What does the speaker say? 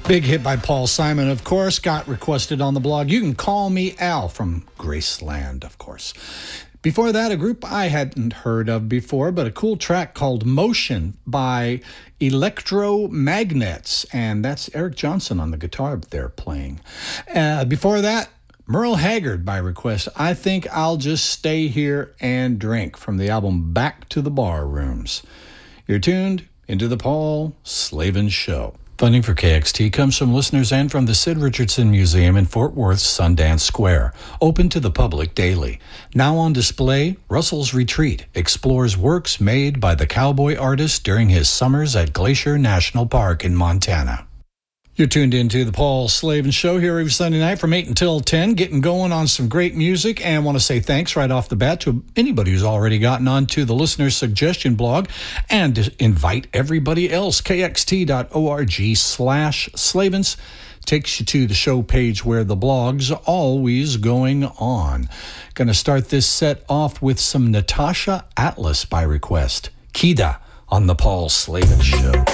Big hit by Paul Simon, of course, got requested on the blog. You Can Call Me Al from Graceland, of course. Before that, a group I hadn't heard of before, but a cool track called Motion by Electromagnets, and that's Eric Johnson on the guitar they're playing. Before that, Merle Haggard by request, I Think I'll Just Stay Here and Drink from the album Back to the Bar Rooms. You're tuned into the Paul Slavin Show. Funding for KXT comes from listeners and from the Sid Richardson Museum in Fort Worth's Sundance Square, open to the public daily. Now on display, Russell's Retreat explores works made by the cowboy artist during his summers at Glacier National Park in Montana. You're tuned into the Paul Slavin Show here every Sunday night from 8 until 10, getting going on some great music, and want to say thanks right off the bat to anybody who's already gotten onto the listener suggestion blog, and to invite everybody else. KXT.org/Slavins takes you to the show page where the blog's always going on. Going to start this set off with some Natasha Atlas by request. Kida on the Paul Slavin Show.